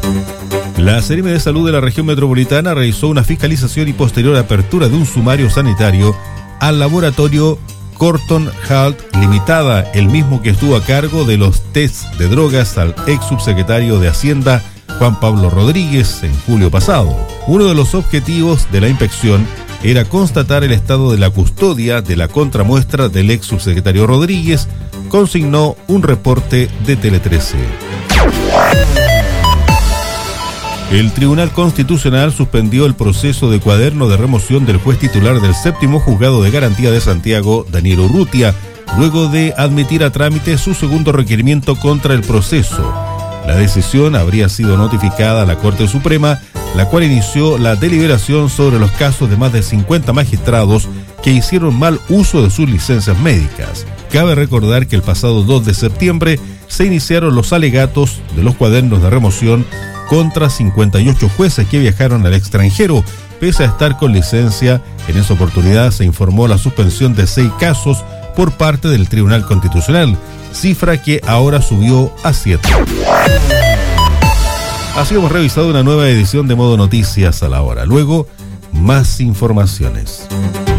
La Seremi de Salud de la región metropolitana realizó una fiscalización y posterior apertura de un sumario sanitario al laboratorio Corton Halt Limitada, el mismo que estuvo a cargo de los tests de drogas al ex subsecretario de Hacienda Juan Pablo Rodríguez en julio pasado. Uno de los objetivos de la inspección era constatar el estado de la custodia de la contramuestra del ex subsecretario Rodríguez, consignó un reporte de Tele 13. El Tribunal Constitucional suspendió el proceso de cuaderno de remoción del juez titular del séptimo juzgado de garantía de Santiago, Daniel Urrutia, luego de admitir a trámite su segundo requerimiento contra el proceso. La decisión habría sido notificada a la Corte Suprema, la cual inició la deliberación sobre los casos de más de 50 magistrados que hicieron mal uso de sus licencias médicas. Cabe recordar que el pasado 2 de septiembre se iniciaron los alegatos de los cuadernos de remoción contra 58 jueces que viajaron al extranjero, pese a estar con licencia. En esa oportunidad se informó la suspensión de 6 casos por parte del Tribunal Constitucional, cifra que ahora subió a 7. Así hemos revisado una nueva edición de Modo Noticias a la hora. Luego, más informaciones.